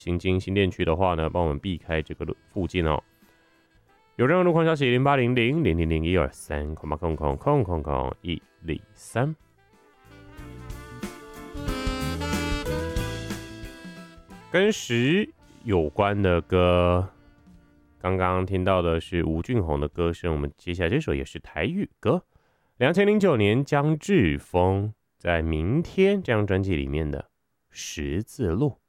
行经新店区的话呢，帮我们避开这个附近哦。有任何路况消息，0800-000-123，000-123。跟10有关的歌，刚刚听到的是吴俊宏的歌声，我们接下来这首也是台语歌，2009年江志峰在《明天》这张专辑里面的《十字路》。